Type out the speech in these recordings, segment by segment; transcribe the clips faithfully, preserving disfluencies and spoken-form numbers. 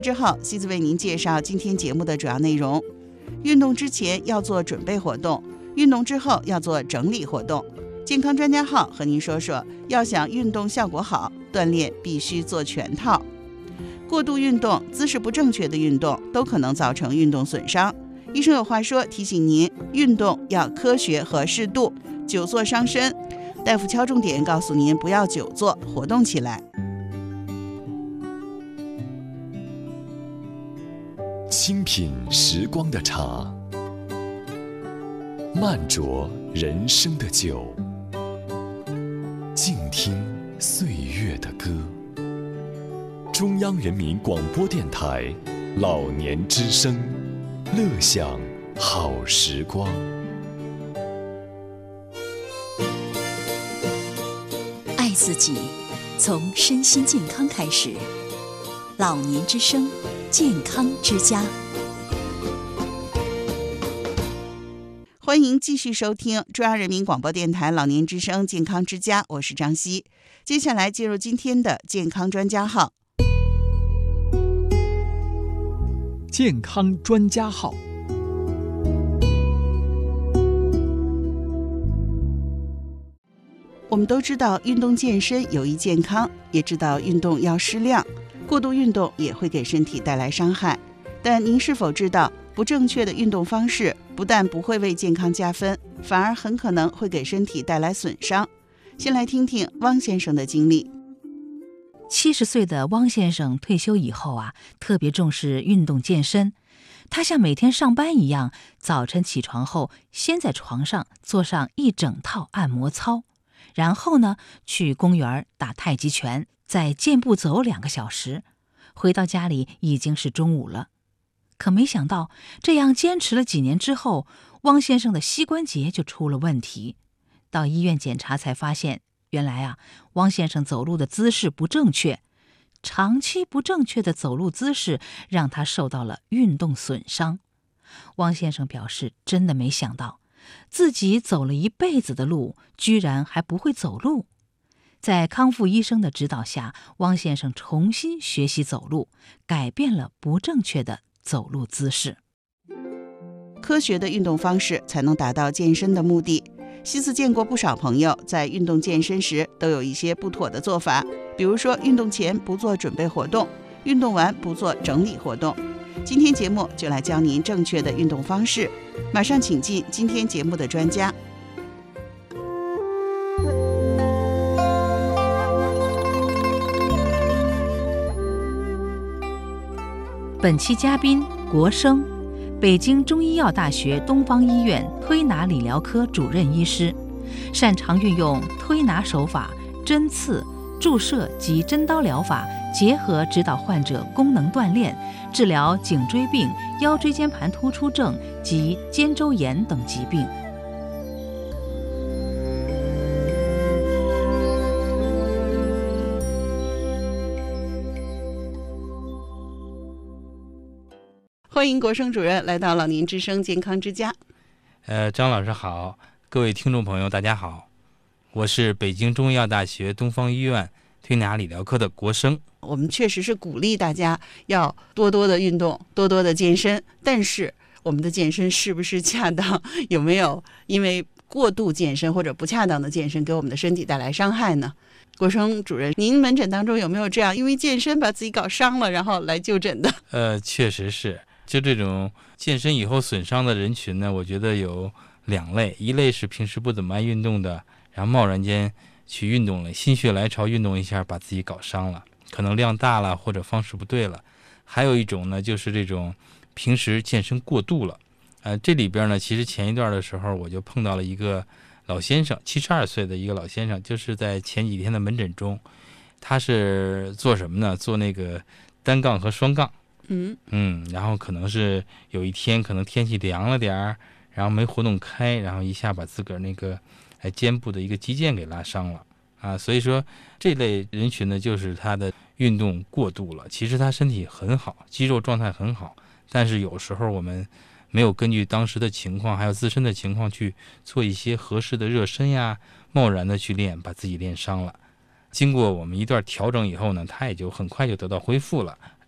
之后，西子为您介绍今天节目的主要内容。运动之前要做准备活动，运动之后要做整理活动。健康专家号和您说说，要想运动效果好，锻炼必须做全套。过度运动、姿势不正确的运动都可能造成运动损伤。医生有话说，提醒您运动要科学和适度，久坐伤身。大夫敲重点告诉您，不要久坐，活动起来。 清品时光的茶，慢酌人生的酒，静听岁月的歌。中央人民广播电台老年之声，乐享好时光。 爱自己，从身心健康开始。老年之声，健康之家。 欢迎继续收听中央人民广播电台老年之声健康之家，我是张希。接下来进入今天的健康专家号。 健康专家号。 我们都知道运动健身有益健康，也知道运动要适量，过度运动也会给身体带来伤害。但您是否知道，不正确的运动方式不但不会为健康加分，反而很可能会给身体带来损伤？先来听听汪先生的经历。 七十岁的汪先生退休以后啊，特别重视运动健身。他像每天上班一样，早晨起床后，先在床上做上一整套按摩操，然后呢，去公园打太极拳，再健步走两个小时。回到家里已经是中午了。可没想到，这样坚持了几年之后，汪先生的膝关节就出了问题。到医院检查才发现，原来啊，汪先生走路的姿势不正确，长期不正确的走路姿势让他受到了运动损伤。汪先生表示，真的没想到，自己走了一辈子的路，居然还不会走路。在康复医生的指导下，汪先生重新学习走路，改变了不正确的走路姿势。 科学的运动方式才能达到健身的目的。西子见过不少朋友在运动健身时都有一些不妥的做法，比如说运动前不做准备活动，运动完不做整理活动。今天节目就来教您正确的运动方式，马上请进今天节目的专家。 本期嘉宾国生，北京中医药大学东方医院推拿理疗科主任医师，擅长运用推拿手法、针刺、注射及针刀疗法，结合指导患者功能锻炼，治疗颈椎病、腰椎间盘突出症及肩周炎等疾病。 欢迎国生主任来到老年之声健康之家。 呃，张老师好，各位听众朋友大家好，我是北京中医药大学东方医院推拿理疗科的国生。 我们确实是鼓励大家要多多的运动，多多的健身，但是我们的健身是不是恰当，有没有因为过度健身或者不恰当的健身给我们的身体带来伤害呢？国生主任，您门诊当中有没有这样因为健身把自己搞伤了然后来就诊的？ 呃，确实是，就这种健身以后损伤的人群呢，我觉得有两类，一类是平时不怎么爱运动的，然后贸然间去运动了，心血来潮运动一下把自己搞伤了，可能量大了或者方式不对了。还有一种呢，就是这种平时健身过度了。呃，这里边呢，其实前一段的时候我就碰到了一个老先生，七十二岁的一个老先生，就是在前几天的门诊中，他是做什么呢？做那个单杠和双杠。 嗯嗯，然后可能是有一天可能天气凉了点儿，然后没活动开，然后一下把自个儿那个哎肩部的一个肌腱给拉伤了啊。所以说这类人群呢，就是他的运动过度了。其实他身体很好，肌肉状态很好，但是有时候我们没有根据当时的情况还有自身的情况去做一些合适的热身呀，贸然的去练，把自己练伤了。经过我们一段调整以后呢，他也就很快就得到恢复了。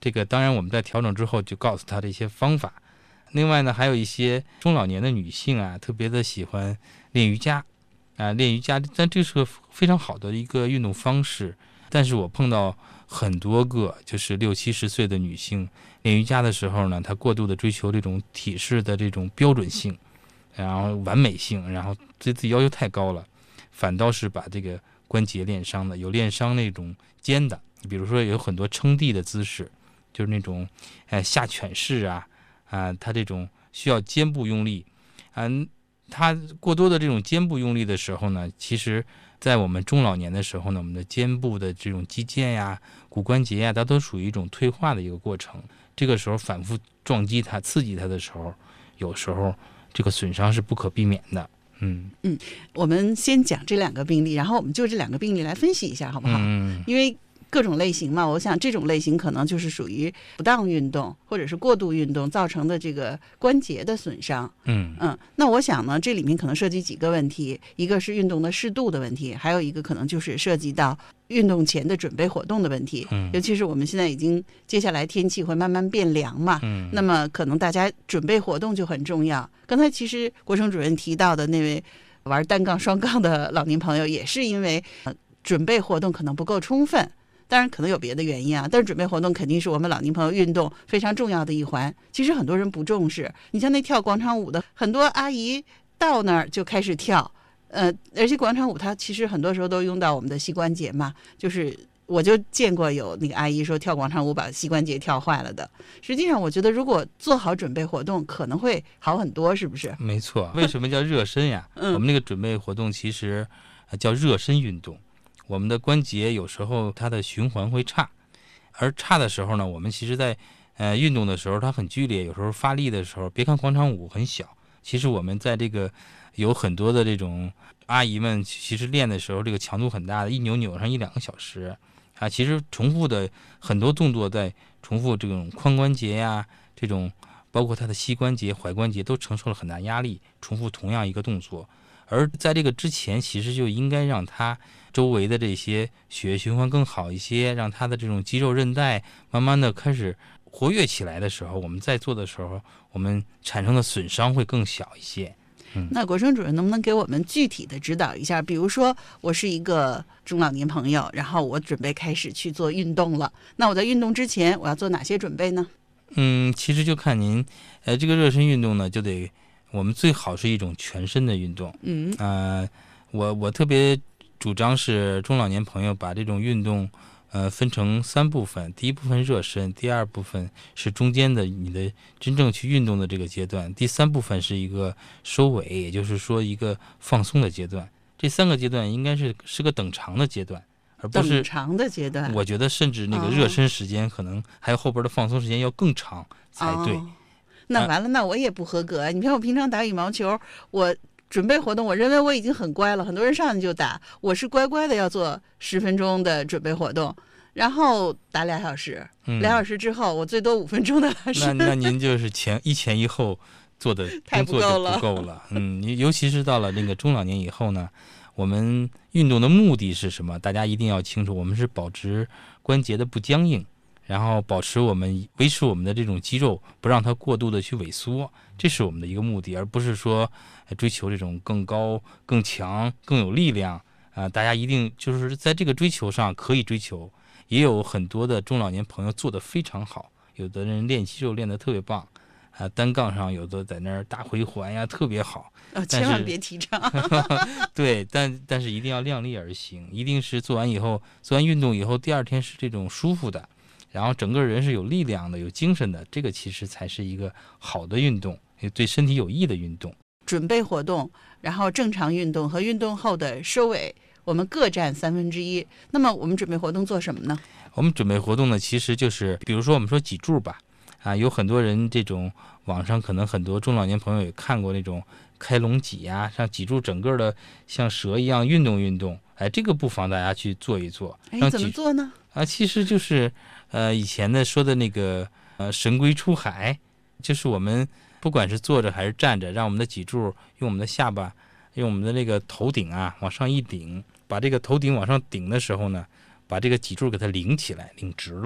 这个当然我们在调整之后就告诉他这些方法。另外呢，还有一些中老年的女性啊，特别的喜欢练瑜伽啊，练瑜伽，但这是个非常好的一个运动方式。但是我碰到很多个就是六七十岁的女性练瑜伽的时候呢，她过度的追求这种体式的这种标准性，然后完美性，然后对自己要求太高了，反倒是把这个关节练伤的，有练伤那种肩的，比如说有很多撑地的姿势，就是那种呃下犬式啊。啊，他这种需要肩部用力，嗯、啊，他过多的这种肩部用力的时候呢，其实在我们中老年的时候呢，我们的肩部的这种肌腱呀、骨关节呀，它都属于一种退化的一个过程。这个时候反复撞击它、刺激它的时候，有时候这个损伤是不可避免的。嗯嗯，我们先讲这两个病例，然后我们就这两个病例来分析一下，好不好？ 嗯， 因为各种类型嘛，我想这种类型可能就是属于不当运动或者是过度运动造成的这个关节的损伤。 嗯嗯，那我想呢，这里面可能涉及几个问题，一个是运动的适度的问题，还有一个可能就是涉及到运动前的准备活动的问题。 嗯， 尤其是我们现在已经接下来天气会慢慢变凉嘛， 嗯， 那么可能大家准备活动就很重要。刚才其实国成主任提到的那位玩单杠、双杠的老年朋友，也是因为、呃、准备活动可能不够充分。当然可能有别的原因啊，但是准备活动肯定是我们老年朋友运动非常重要的一环。其实很多人不重视，你像那跳广场舞的，很多阿姨到那儿就开始跳，呃，而且广场舞它其实很多时候都用到我们的膝关节嘛，就是我就见过有那个阿姨说跳广场舞把膝关节跳坏了的。实际上我觉得如果做好准备活动可能会好很多，是不是？ 没错。为什么叫热身呀？ 嗯、 我们那个准备活动其实叫热身运动。我们的关节有时候它的循环会差，而差的时候呢，我们其实在呃运动的时候它很剧烈，有时候发力的时候，别看广场舞很小，其实我们在这个有很多的这种阿姨们其实练的时候这个强度很大的，一扭扭上一两个小时啊，其实重复的很多动作在重复，这种髋关节呀，这种包括它的膝关节、踝关节都承受了很大压力，重复同样一个动作。而在这个之前，其实就应该让它周围的这些血液循环更好一些，让它的这种肌肉韧带慢慢的开始活跃起来的时候，我们在做的时候，我们产生的损伤会更小一些。嗯， 那国生主任能不能给我们具体的指导一下？比如说我是一个中老年朋友，然后我准备开始去做运动了，那我在运动之前我要做哪些准备呢？ 嗯，其实就看您，呃，这个热身运动呢，就得我们最好是一种全身的运动。 嗯， 呃，我我特别主张是中老年朋友把这种运动，呃，分成三部分。第一部分热身，第二部分是中间的你的真正去运动的这个阶段，第三部分是一个收尾，也就是说一个放松的阶段。这三个阶段应该是是个等长的阶段，而不是等长的阶段。 我觉得甚至那个热身时间可能还有后边的放松时间要更长才对。 哦，那完了，那我也不合格。你看我平常打羽毛球，我准备活动，我认为我已经很乖了，很多人上去就打，我是乖乖的要做十分钟的准备活动，然后打俩小时， 嗯、 俩小时之后我最多五分钟的拉伸。 那那您就是前一前一后做的工作就不够了。嗯，尤其是到了那个中老年以后呢，我们运动的目的是什么？大家一定要清楚，我们是保持关节的不僵硬，然后保持我们维持我们的这种肌肉，不让它过度的去萎缩，这是我们的一个目的，而不是说追求这种更高、更强、更有力量啊、呃！大家一定就是在这个追求上可以追求，也有很多的中老年朋友做得非常好，有的人练肌肉练得特别棒啊、呃，单杠上有的在那儿大回环呀，特别好。 哦，千万别提倡。 对，但但是一定要量力而行，一定是做完以后，做完运动以后，第二天是这种舒服的。然后整个人是有力量的，有精神的，这个其实才是一个好的运动，也对身体有益的运动。 准备活动，然后正常运动和运动后的收尾，我们各占三分之一。那么我们准备活动做什么呢？ 我们准备活动呢，其实就是比如说我们说脊柱吧，啊，有很多人这种网上可能很多中老年朋友也看过那种开龙脊呀、啊，让脊柱整个的像蛇一样运动运动。哎，这个不妨大家去做一做。 哎，怎么做呢？ 啊，其实就是呃以前的说的那个呃神龟出海，就是我们不管是坐着还是站着，让我们的脊柱用我们的下巴，用我们的那个头顶啊往上一顶，把这个头顶往上顶的时候呢，把这个脊柱给它拧起来，拧直了，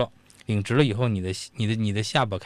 领直了以后，你的你的你的下巴开